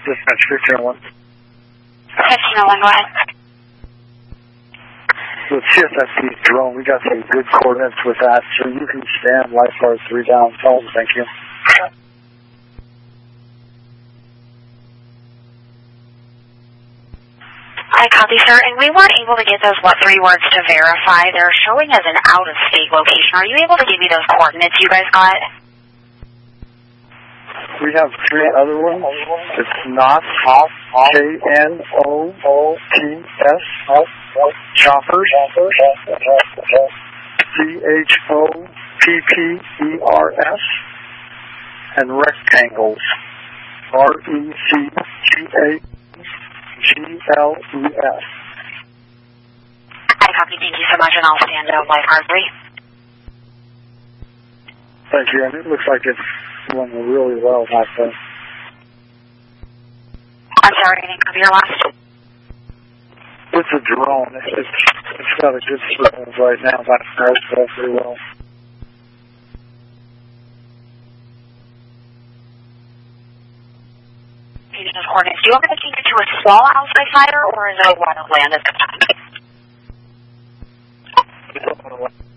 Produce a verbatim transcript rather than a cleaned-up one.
Dispatch fifteen oh one. fifteen oh one, go ahead. With C S S C's drone, we got some good coordinates with that, so you can stand lifeguard three down. Phone, thank you. I copy, sir, and we weren't able to get those what three words to verify. They're showing as an out-of-state location. Are you able to give me those coordinates you guys got? We have three other ones. It's not K N O T S, choppers, C H O P P E R S, and rectangles, R E C G A G L E S. I copy, thank you so much, and I'll stand up lifeguard three. Thank you, and it looks like it's going really well back there. I'm sorry, I didn't copy your last. It's a drone. It's, it's, it's got a good signal right now back there. It's going pretty well. Those coordinates. Do you want me to take it to a small outside fire, or is it a wild land at the time?